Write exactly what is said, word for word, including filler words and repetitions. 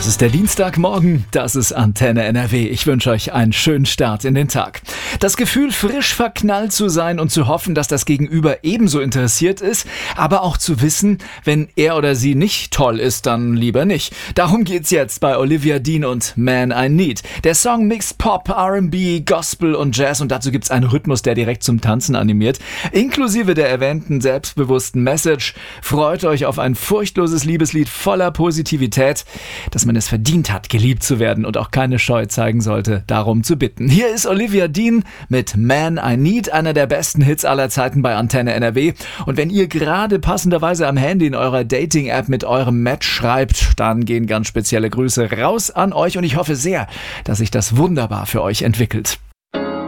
Das ist der Dienstagmorgen, das ist Antenne N R W. Ich wünsche euch einen schönen Start in den Tag. Das Gefühl, frisch verknallt zu sein und zu hoffen, dass das Gegenüber ebenso interessiert ist, aber auch zu wissen, wenn er oder sie nicht toll ist, dann lieber nicht. Darum geht's jetzt bei Olivia Dean und Man I Need. Der Song mixt Pop, R and B, Gospel und Jazz und dazu gibt's einen Rhythmus, der direkt zum Tanzen animiert. Inklusive der erwähnten selbstbewussten Message. Freut euch auf ein furchtloses Liebeslied voller Positivität, dass man es verdient hat, geliebt zu werden und auch keine Scheu zeigen sollte, darum zu bitten. Hier ist Olivia Dean mit Man I Need, einer der besten Hits aller Zeiten bei Antenne N R W. Und wenn ihr gerade passenderweise am Handy in eurer Dating-App mit eurem Match schreibt, dann gehen ganz spezielle Grüße raus an euch und ich hoffe sehr, dass sich das wunderbar für euch entwickelt.